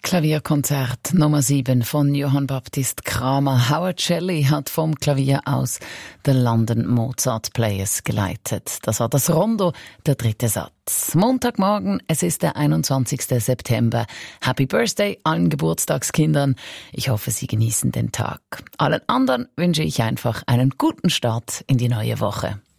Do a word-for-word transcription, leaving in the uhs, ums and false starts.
Klavierkonzert Nummer sieben von Johann Baptist Kramer. Howard Shelley hat vom Klavier aus The London Mozart Players geleitet. Das war das Rondo, der dritte Satz. Montagmorgen, es ist der einundzwanzigster September. Happy Birthday allen Geburtstagskindern. Ich hoffe, Sie genießen den Tag. Allen anderen wünsche ich einfach einen guten Start in die neue Woche.